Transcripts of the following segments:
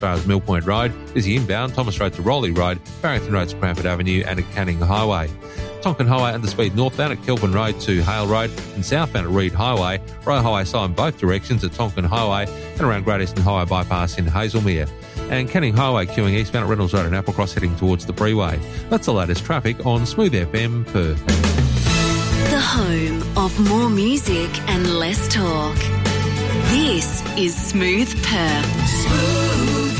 As far as Mill Point Road, busy inbound, Thomas Road to Rowley Road, Barrington Road to Cranford Avenue and at Canning Highway. Tonkin Highway underspeed northbound at Kelvin Road to Hale Road and southbound at Reed Highway. Royal Highway slow in both directions at Tonkin Highway and around Great Eastern Highway bypass in Hazelmere. And Canning Highway queuing eastbound at Reynolds Road and Applecross heading towards the Freeway. That's the latest traffic on Smooth FM Perth. The home of more music and less talk. This is Smooth Perth. Smooth.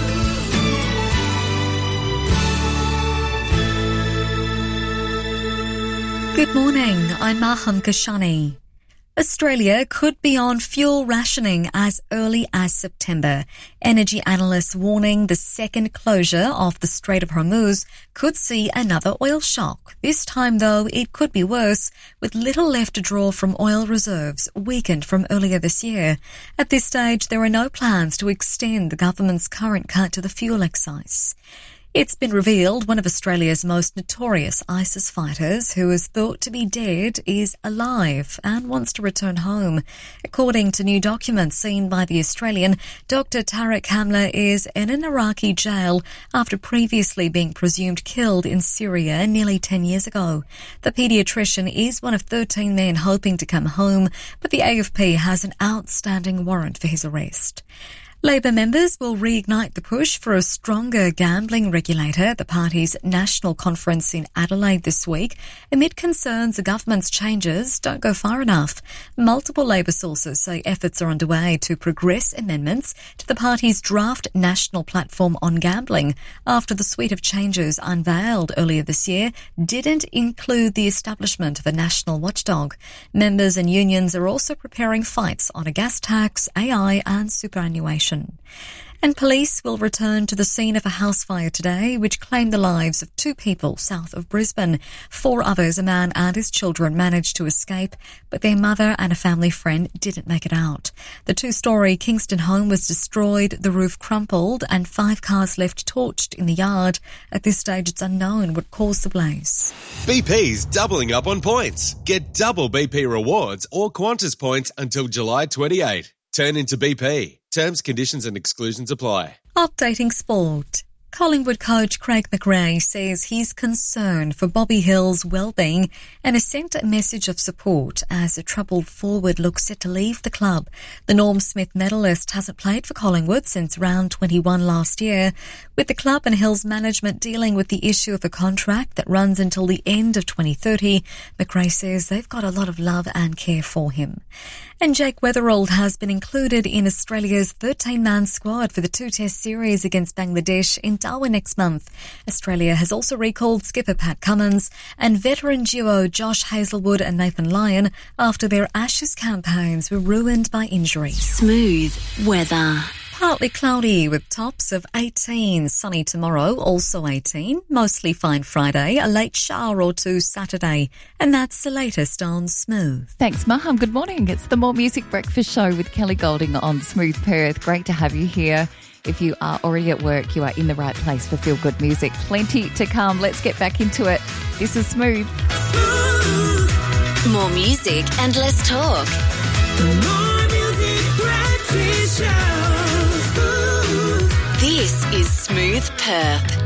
Good morning, I'm Maham Kashani. Australia could be on fuel rationing as early as September. Energy analysts warning the second closure of the Strait of Hormuz could see another oil shock. This time, though, it could be worse, with little left to draw from oil reserves weakened from earlier this year. At this stage, there are no plans to extend the government's current cut to the fuel excise. It's been revealed one of Australia's most notorious ISIS fighters, who is thought to be dead, is alive and wants to return home. According to new documents seen by The Australian, Dr. Tariq Hamla is in an Iraqi jail after previously being presumed killed in Syria nearly 10 years ago. The paediatrician is one of 13 men hoping to come home, but the AFP has an outstanding warrant for his arrest. Labor members will reignite the push for a stronger gambling regulator at the party's national conference in Adelaide this week, amid concerns the government's changes don't go far enough. Multiple Labor sources say efforts are underway to progress amendments to the party's draft national platform on gambling after the suite of changes unveiled earlier this year didn't include the establishment of a national watchdog. Members and unions are also preparing fights on a gas tax, AI and superannuation. And police will return to the scene of a house fire today, which claimed the lives of 2 people south of Brisbane. 4 others, a man and his children, managed to escape, but their mother and a family friend didn't make it out. The 2-storey Kingston home was destroyed, the roof crumpled, and 5 cars left torched in the yard. At this stage, it's unknown what caused the blaze. BP's doubling up on points. Get double BP rewards or Qantas points until July 28. Turn into BP. Terms, conditions and exclusions apply. Updating sport. Collingwood coach Craig McRae says he's concerned for Bobby Hill's well-being and has sent a message of support as a troubled forward looks set to leave the club. The Norm Smith medalist hasn't played for Collingwood since round 21 last year, with the club and Hill's management dealing with the issue of a contract that runs until the end of 2030. McRae says they've got a lot of love and care for him. And Jake Weatherald has been included in Australia's 13-man squad for the 2-test series against Bangladesh in Darwin next month. Australia has also recalled skipper Pat Cummins and veteran duo Josh Hazelwood and Nathan Lyon after their Ashes campaigns were ruined by injury. Smooth weather. Partly cloudy with tops of 18, sunny tomorrow, also 18, mostly fine Friday, a late shower or 2 Saturday. And that's the latest on Smooth. Thanks, Maham. Good morning. It's the More Music Breakfast Show with Kelly Golding on Smooth Perth. Great to have you here. If you are already at work, you are in the right place for feel-good music. Plenty to come. Let's get back into it. This is Smooth. More music and less talk. More Music Breakfast Show. This is Smooth Perth.